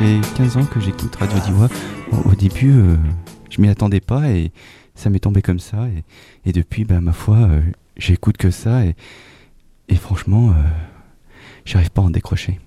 fait 15 ans que j'écoute Radio Diwa. Au début, je m'y attendais pas et ça m'est tombé comme ça. Et depuis, ma foi, j'écoute que ça et franchement, j'arrive pas à en décrocher.